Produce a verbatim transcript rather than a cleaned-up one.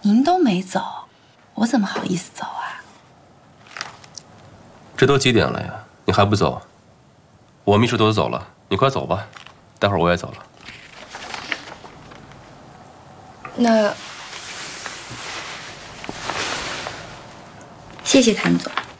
您都没走，我怎么好意思走啊？ 这都几点了呀？你还不走？我秘书都走了，你快走吧，待会儿我也走了。 那谢谢谭总。